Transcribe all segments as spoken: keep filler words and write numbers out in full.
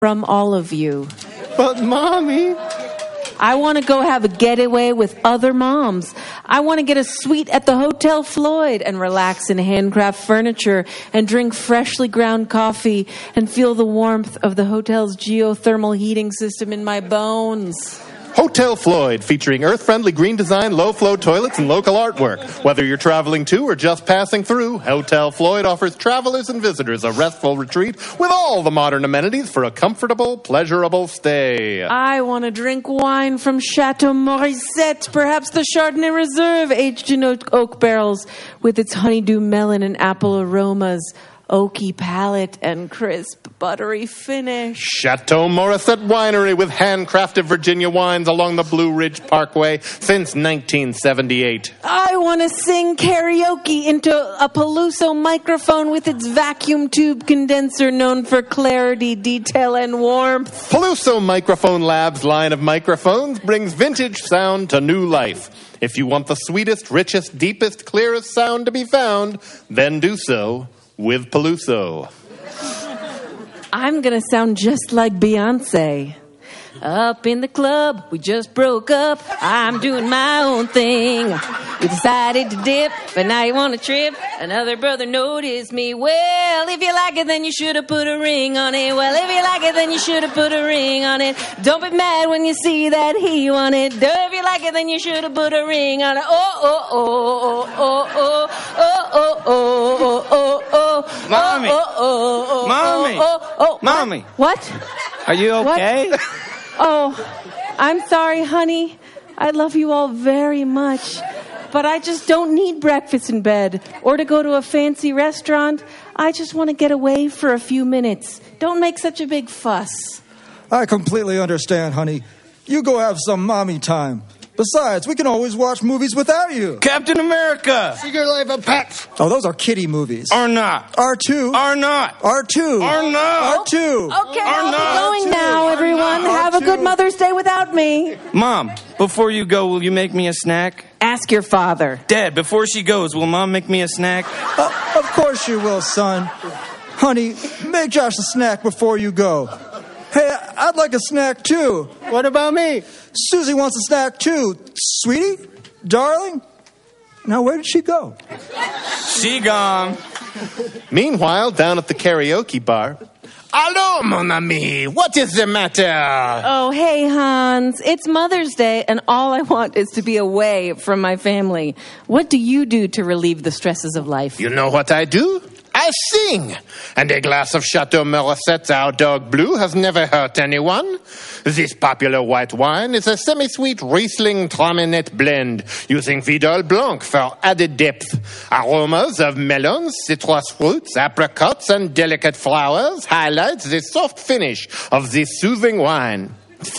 from all of you. But, Mommy... I want to go have a getaway with other moms. I want to get a suite at the Hotel Floyd and relax in handcraft furniture and drink freshly ground coffee and feel the warmth of the hotel's geothermal heating system in my bones. Hotel Floyd, featuring earth-friendly green design, low-flow toilets, and local artwork. Whether you're traveling to or just passing through, Hotel Floyd offers travelers and visitors a restful retreat with all the modern amenities for a comfortable, pleasurable stay. I want to drink wine from Chateau Morissette, perhaps the Chardonnay Reserve, aged in oak, oak barrels, with its honeydew melon and apple aromas. Oaky palate and crisp, buttery finish. Chateau Morissette Winery with handcrafted Virginia wines along the Blue Ridge Parkway since nineteen seventy-eight. I want to sing karaoke into a Peluso microphone with its vacuum tube condenser known for clarity, detail, and warmth. Peluso Microphone Labs line of microphones brings vintage sound to new life. If you want the sweetest, richest, deepest, clearest sound to be found, then do so with Peluso. I'm going to sound just like Beyonce. Up in the club, we just broke up. I'm doing my own thing. We decided to dip, but now you want to trip. Another brother noticed me. Well, if you like it, then you should have put a ring on it. Well, if you like it, then you should have put a ring on it. Don't be mad when you see that he won it. If you like it, then you should have put a ring on it. Oh, oh, oh, oh, oh, oh, oh, oh, oh, oh, oh. Mommy. Oh, oh, oh, Mommy. Oh, oh, Mommy. What? Are you okay? What? Oh, I'm sorry, honey. I love you all very much. But I just don't need breakfast in bed or to go to a fancy restaurant. I just want to get away for a few minutes. Don't make such a big fuss. I completely understand, honey. You go have some mommy time. Besides, we can always watch movies without you. Captain America! Secret Life of Pets! Oh, those are kiddie movies. Are not. R two. Are not. R two. Are not. R two. Okay, Are I'll not. be going Are now, two. everyone. Are not. Have a Are good two. Mother's Day without me. Mom, before you go, will you make me a snack? Ask your father. Dad, before she goes, will Mom make me a snack? Uh, of course you will, son. Honey, make Josh a snack before you go. Hey, I'd like a snack too. What about me? Susie wants a snack too. Sweetie? Darling? Now, where did she go? She gone. Meanwhile, down at the karaoke bar... Allô, mon ami, what is the matter? Oh, hey, Hans. It's Mother's Day, and all I want is to be away from my family. What do you do to relieve the stresses of life? You know what I do? I sing. And a glass of Chateau Morissette's Our Dog Blue has never hurt anyone. This popular white wine is a semi-sweet Riesling Traminet blend using Vidal Blanc for added depth. Aromas of melons, citrus fruits, apricots, and delicate flowers highlights the soft finish of this soothing wine.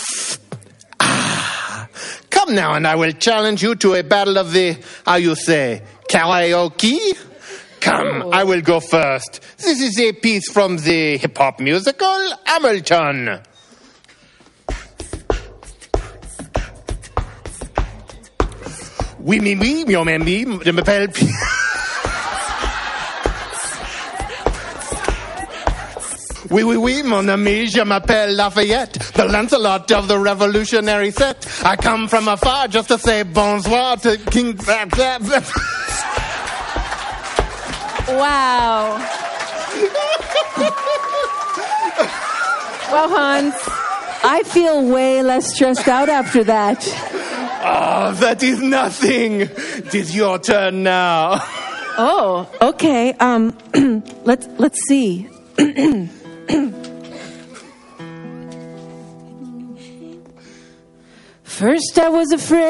Ah. Come now, and I will challenge you to a battle of the, how you say, karaoke? Come, I will go first. This is a piece from the hip-hop musical Hamilton. Oui, oui, oui, mon ami, je m'appelle... Oui, oui, oui, mon ami, je m'appelle Lafayette, the Lancelot of the revolutionary set. I come from afar just to say bonsoir to King... Wow. Well, Hans, I feel way less stressed out after that. Oh, that is nothing. It is your turn now. Oh, okay. Um, let's let's see. First, I was afraid.